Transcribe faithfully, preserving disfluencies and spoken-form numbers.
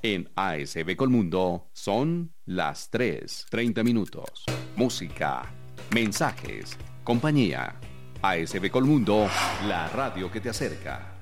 En A S B Colmundo son las tres, treinta minutos. Música, mensajes, compañía. A S B Colmundo, la radio que te acerca.